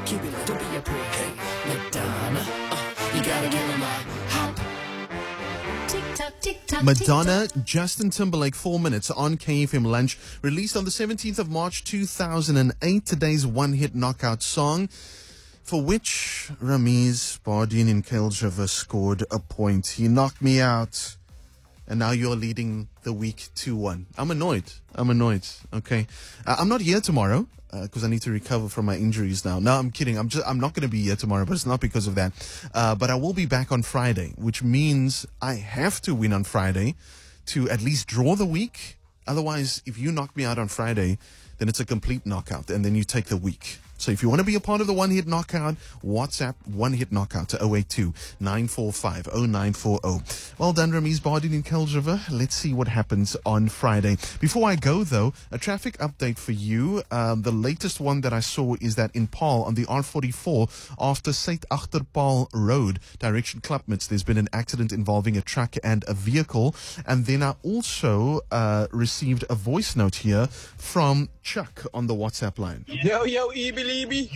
keep it lit, don't be a prick. Hey, Madonna, you gotta give him a hop. Madonna, Justin Timberlake, 4 minutes on KFM Lunch, released on the 17th of March 2008. Today's one-hit knockout song, for which Ramiz Bardin in Kailjava scored a point. He knocked me out, and now you're leading the week 2-1. I'm annoyed. Okay. I'm not here tomorrow because I need to recover from my injuries now. No, I'm kidding. I'm not going to be here tomorrow, but it's not because of that. But I will be back on Friday, which means I have to win on Friday to at least draw the week. Otherwise, if you knock me out on Friday, then it's a complete knockout, and then you take the week. So if you want to be a part of the one-hit knockout, WhatsApp one-hit knockout to 082-945-0940. Well done, Ramiz Bardin in Kailjava. Let's see what happens on Friday. Before I go, though, a traffic update for you. The latest one that I saw is that in Paarl, on the R44, after St. Agterpaal Road, direction Klapmuts, there's been an accident involving a truck and a vehicle. And then I also received a voice note here from Chuck on the WhatsApp line. Yo, EB.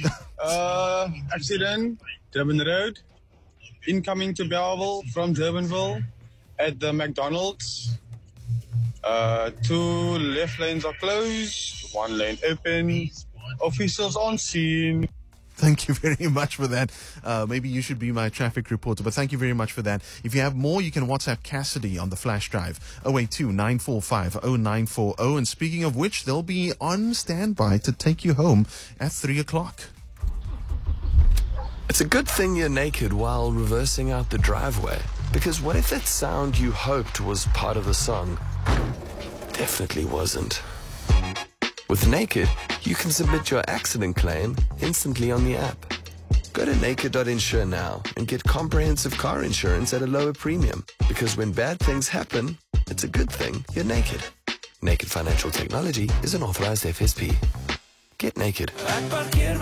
Accident, Durban Road. Incoming to Belleville from Durbanville at the McDonald's. 2 left lanes are closed, 1 lane open. Officials on scene. Thank you very much for that. Maybe you should be my traffic reporter, but thank you very much for that. If you have more, you can WhatsApp Cassidy on the flash drive, 082-945-0940. And speaking of which, they'll be on standby to take you home at 3 o'clock. It's a good thing you're naked while reversing out the driveway. Because what if that sound you hoped was part of the song definitely wasn't? With Naked, you can submit your accident claim instantly on the app. Go to naked.insure now and get comprehensive car insurance at a lower premium. Because when bad things happen, it's a good thing you're naked. Naked Financial Technology is an authorized FSP. Get naked.